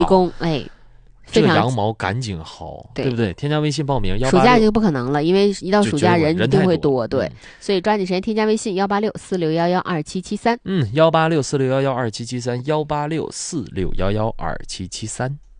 工，哎， 这非常羊毛赶紧薅， 对对不对？添加微信报名暑假 186， 就不可能了，因为一到暑假人一定会多，对，所以抓紧时间添加微信18646112773， 18646112773，18646112773。